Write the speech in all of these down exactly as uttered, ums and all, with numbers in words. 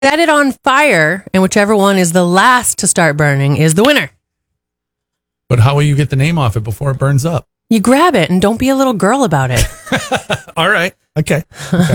set it on fire, and whichever one is the last to start burning is the winner. But how will you get the name off it before it burns up? You grab it and don't be a little girl about it. All right. Okay. okay.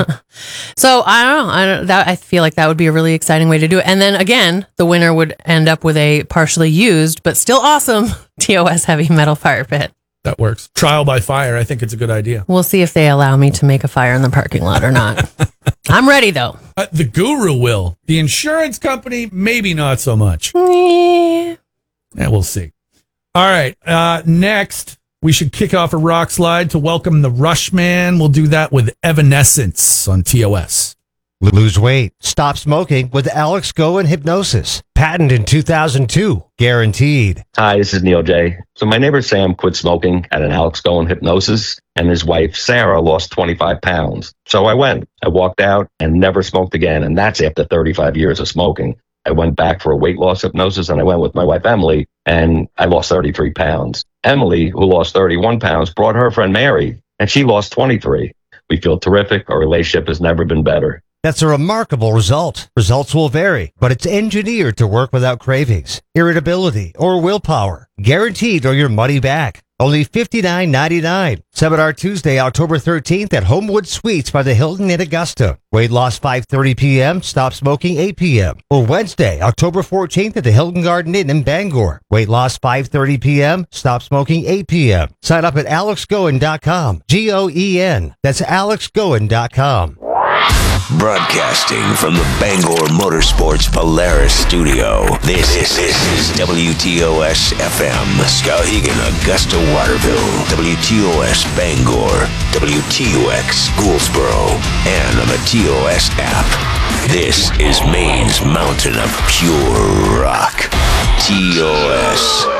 So I don't know. I don't, that I feel like that would be a really exciting way to do it. And then again, the winner would end up with a partially used but still awesome T O S heavy metal fire pit. That works. Trial by fire. I think it's a good idea. We'll see if they allow me to make a fire in the parking lot or not. I'm ready though. Uh, the guru will. The insurance company, maybe not so much. Yeah, yeah we'll see. All right. Uh, next, we should kick off a rock slide to welcome the Rushman. We'll do that with Evanescence on T O S. Lose weight. Stop smoking with Alex Go and Hypnosis. Patent in two thousand two. Guaranteed. Hi, this is Neil J. So my neighbor Sam quit smoking at an Alex Go and Hypnosis, and his wife Sarah lost twenty-five pounds. So I went. I walked out and never smoked again, and that's after thirty-five years of smoking. I went back for a weight loss hypnosis, and I went with my wife Emily, and I lost thirty-three pounds. Emily, who lost thirty-one pounds, brought her friend Mary, and she lost twenty-three. We feel terrific. Our relationship has never been better. That's a remarkable result. Results will vary, but it's engineered to work without cravings, irritability, or willpower. Guaranteed or your money back. Only fifty-nine ninety-nine. Seminar Tuesday, October thirteenth at Homewood Suites by the Hilton in Augusta. Weight loss five thirty p.m., stop smoking eight p.m. Or Wednesday, October fourteenth at the Hilton Garden Inn in Bangor. Weight loss five thirty p.m., stop smoking eight p.m. Sign up at alex goen dot com. G O E N. That's alex goen dot com. Broadcasting from the Bangor Motorsports Polaris studio, this, this, this is W T O S F M, Skowhegan, Augusta, Waterville, W T O S Bangor, W T O X Gouldsboro, and on the T O S app. This is Maine's mountain of pure rock, T O S.